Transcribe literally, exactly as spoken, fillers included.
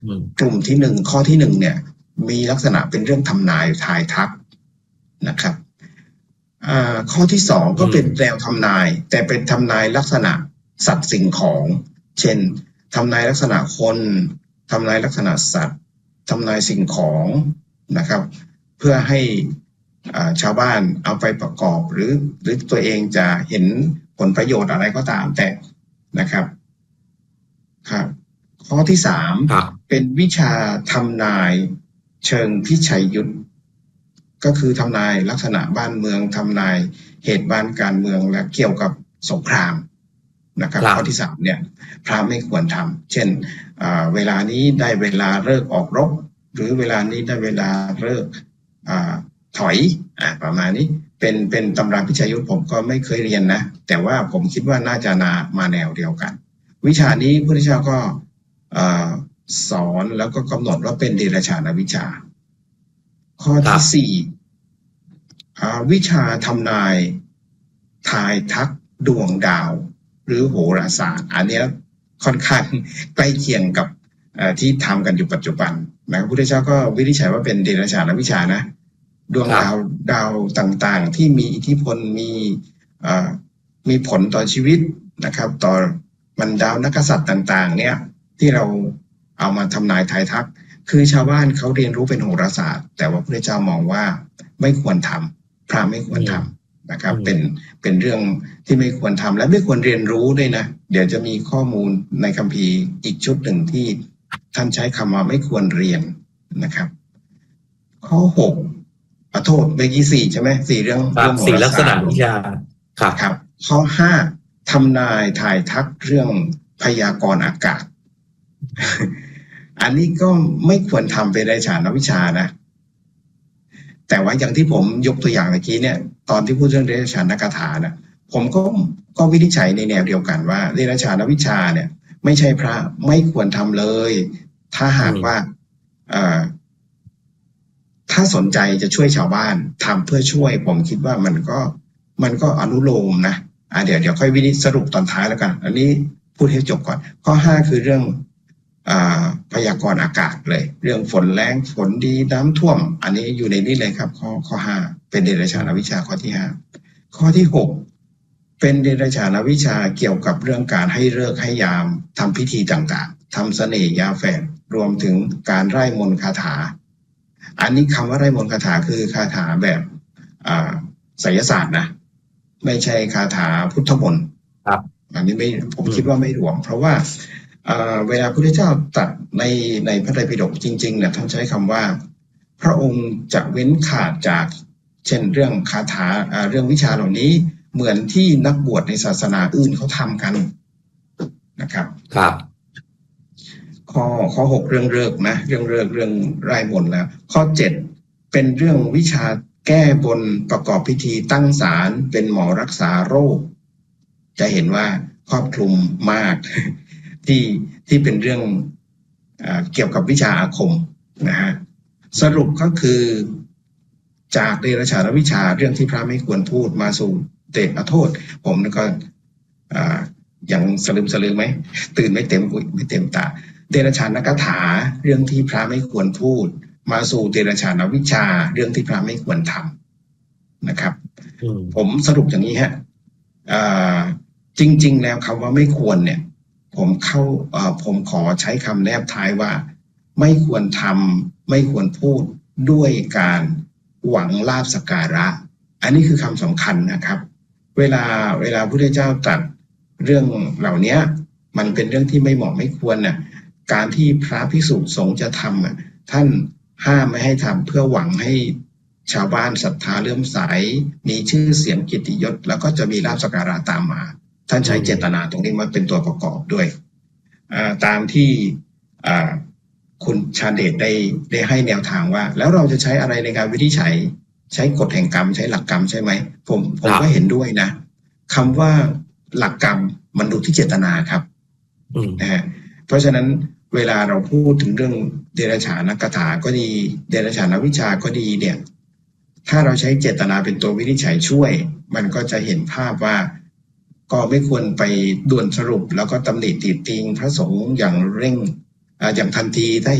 กลุ่มที่หนึ่งข้อที่หนึ่งเนี่ยมีลักษณะเป็นเรื่องทำนายทายทักนะครับข้อที่สองก็เป็นแนวทำนายแต่เป็นทำนายลักษณะสัตว์สิ่งของเช่นทำนายลักษณะคนทำนายลักษณะสัตว์ทำนายสิ่งของนะครับเพื่อให้ชาวบ้านเอาไปประกอบหรือหรือตัวเองจะเห็นผลประโยชน์อะไรก็ตามแต่นะครับครับข้อที่สามเป็นวิชาทำนายเชิงพิชัยยุทธก็คือทำนายลักษณะบ้านเมืองทำนายเหตุบ้านการเมืองและเกี่ยวกับสงครามนะครับข้อที่สามเนี่ยพระไม่ควรทำเช่นเวลานี้ได้เวลาเลิกออกรบหรือเวลานี้ได้เวลาเลิกถอยอ่าประมาณนี้เป็นเป็นตำราพิชัยยุทธผมก็ไม่เคยเรียนนะแต่ว่าผมคิดว่าน่าจะนามาแนวเดียวกันวิชานี้พระพุทธเจ้าก็สอนแล้วก็กำหนดว่าเป็นเดรัจฉานวิชาข้อที่สี่วิชาทำนายทายทักดวงดาวหรือโหราศาสตร์อันนี้ค่อนข้างใกล้เคียงกับที่ทำกันอยู่ปัจจุบันนะพระพุทธเจ้าก็วินิจฉัยว่าเป็นเดรัจฉานวิชานะดวงดาวดาวต่างๆที่มีอิทธิพลมีมีผลต่อชีวิตนะครับต่อบรรดานักษัตริย์ต่างๆเนี่ยที่เราเอามาทำนายทายทักคือชาวบ้านเขาเรียนรู้เป็นโหราศาสตร์แต่ว่าพระพุทธเจ้ามองว่าไม่ควรทำพระไม่ควรทำนะครับเป็นเป็นเรื่องที่ไม่ควรทำและไม่ควรเรียนรู้ด้วยนะเดี๋ยวจะมีข้อมูลในคัมภีร์อีกชุดหนึ่งที่ท่านใช้คำว่าไม่ควรเรียนนะครับข้อหกขอโทษเมื่อกี้สี่ใช่ไหมสี่เรื่องเรื่องโหราศาสตร์สี่ลักษณะวิชาครับครับข้อห้าทำนายทายทักเรื่องพยากรณ์อากาศ อันนี้ก็ไม่ควรทำเป็นเดรัจฉานวิชานะแต่ว่าอย่างที่ผมยกตัวอย่างเมื่อกี้เนี่ยตอนที่พูดเรื่องเดรัจฉานคาถานะผมก็ก็วินิจฉัยในแนวเดียวกันว่าเดรัจฉานวิชาเนี่ยไม่ใช่พระไม่ควรทำเลยถ้าหากว่าเอ่อถ้าสนใจจะช่วยชาวบ้านทำเพื่อช่วยผมคิดว่ามันก็มันก็อนุโลมนะอ่าเดี๋ยวเดี๋ยวค่อยวินิจสรุปตอนท้ายแล้วกันอันนี้พูดให้จบก่อนข้อห้าคือเรื่องอ่าพยากรณ์อากาศเลยเรื่องฝนแรงฝนดีน้ำท่วมอันนี้อยู่ในนี้เลยครับข้อข้อห้าเป็นเดรัจฉานวิชาข้อที่ห้าข้อที่หกเป็นเดรัจฉานวิชาเกี่ยวกับเรื่องการให้ฤกษ์ให้ยามทำพิธีต่างๆทำเสน่ห์ยาแฝดรวมถึงการไร้มนต์คาถาอันนี้คำว่าไร้มนต์คาถาคือคาถาแบบไสยศาสตร์นะไม่ใช่คาถาพุทธมนต์ครับอันนี้ไม่ผมคิดว่าไม่รวมเพราะว่าเวลาพระพุทธเจ้าตรัสในในพระไตรปิฎกจริงๆเนี่ยท่านใช้คำว่าพระองค์จะเว้นขาดจากเช่นเรื่องคาถาเรื่องวิชาเหล่านี้เหมือนที่นักบวชในศาสนาอื่นเขาทำกันนะครับครับข้อข้อหกเรื่องเลิกนะเรื่องเลิกเรื่องไร้มนต์แล้วข้อเจ็ดเป็นเรื่องวิชาแก้บนประกอบพิธีตั้งศาลเป็นหมอรักษาโรคจะเห็นว่าครอบคลุมมากที่ที่เป็นเรื่องเอ่อเกี่ยวกับวิชาอาคมนะฮะสรุปก็คือจากเดรัจฉานวิชาเรื่องที่พระไม่ควรพูดมาสู่เตะโทษผมก็อ่ายังสลืมสลือไหมตื่นไม่เต็มไม่เต็มตาเดรัจฉานคาถาเรื่องที่พระไม่ควรพูดมาสู่เดรัจฉานวิชาเรื่องที่พระไม่ควรทำนะครับผมสรุปอย่างนี้ฮะจริงๆแล้วคำว่าไม่ควรเนี่ยผมเข้าผมขอใช้คำแนบท้ายว่าไม่ควรทำไม่ควรพูดด้วยการหวังลาภสักการะอันนี้คือคำสำคัญนะครับเวลาเวลาพระพุทธเจ้าตรัสเรื่องเหล่านี้มันเป็นเรื่องที่ไม่เหมาะไม่ควรน่ะการที่พระภิกษุสงฆ์จะทำอ่ะท่านห้ามไม่ให้ทำเพื่อหวังให้ชาวบ้านศรัทธาเลื่อมใสมีชื่อเสียงเกียรติยศแล้วก็จะมีลาภสักการะตามมาท่านใช้เจตนาตรงนี้มาเป็นตัวประกอบด้วยตามที่คุณชาเดชได้ได้ให้แนวทางว่าแล้วเราจะใช้อะไรในการวินิจฉัยใช้กฎแห่งกรรมใช้หลักกรรมใช่ไหมผมผมก็เห็นด้วยนะคำว่าหลักกรรมมันดูที่เจตนาครับนะฮะเพราะฉะนั้นเวลาเราพูดถึงเรื่องเดรัจฉานคาถาก็ดีเดรัจฉานวิชาก็ดีเนี่ยถ้าเราใช้เจตนาเป็นตัววินิจฉัยช่วยมันก็จะเห็นภาพว่าก็ไม่ควรไปด่วนสรุปแล้วก็ตำหนิติติงพระสงฆ์อย่างเร่งอ่าอย่างทันทีถ้า